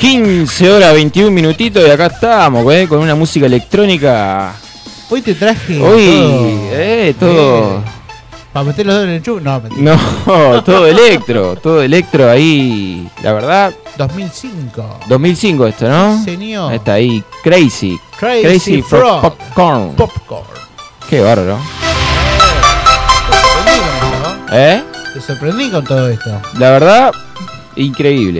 15 horas 21 minutitos y acá estamos, con una música electrónica. Hoy te traje todo. ¿Para meter los dedos en el chup? No, todo electro ahí, la verdad. 2005 esto, ¿no? Sí, señor. Está ahí, Crazy Frog. Popcorn. Qué bárbaro. Te sorprendí con todo esto. La verdad, increíble.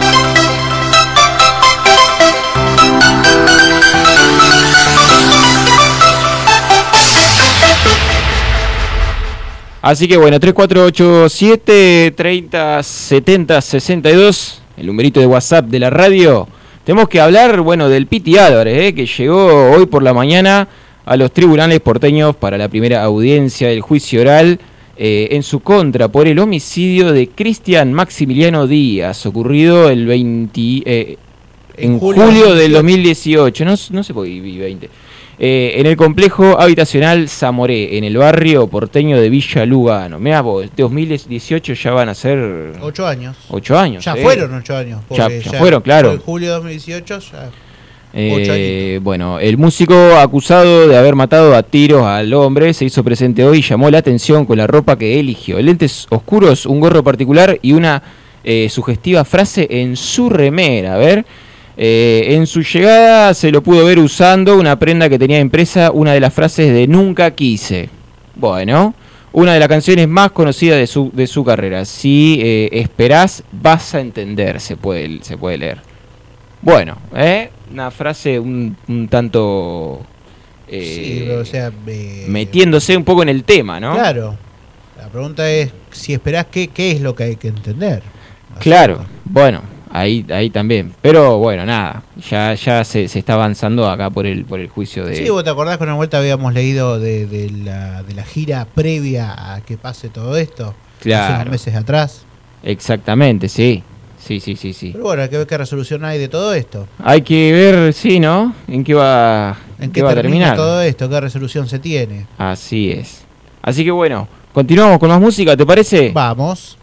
Así que bueno, 3487 30 70 62, el numerito de WhatsApp de la radio. Tenemos que hablar, del Piti Álvarez, que llegó hoy por la mañana a los tribunales porteños para la primera audiencia del juicio oral en su contra por el homicidio de Cristian Maximiliano Díaz, ocurrido el 20 en julio del 2018. No sé por qué vi 20. En el complejo habitacional Zamoré, en el barrio porteño de Villa Lugano. Mirá vos, 2018 ya van a ser... 8 años. 8 años. Ya fueron 8 años. Ya fueron, claro. En julio de 2018 ya... 8 años. El músico acusado de haber matado a tiros al hombre se hizo presente hoy y llamó la atención con la ropa que eligió. Lentes oscuros, un gorro particular y una sugestiva frase en su remera. A ver... en su llegada se lo pudo ver usando una prenda que tenía impresa una de las frases de Nunca Quise. Bueno, una de las canciones más conocidas de su carrera. Si esperás, vas a entender, se puede leer. Bueno, una frase un tanto... sí, o sea, metiéndose un poco en el tema, ¿no? Claro. La pregunta es, si esperás, ¿qué es lo que hay que entender? Claro, bueno... Ahí también, pero bueno, nada, ya se está avanzando acá por el juicio de... Sí, vos te acordás que una vuelta habíamos leído de la gira previa a que pase todo esto, claro, hace unos meses atrás. Exactamente, sí. Pero bueno, hay que ver qué resolución hay de todo esto. Hay que ver, sí, ¿no? ¿En qué va a terminar todo esto? ¿Qué resolución se tiene? Así es. Así que bueno, continuamos con más música, ¿te parece? Vamos.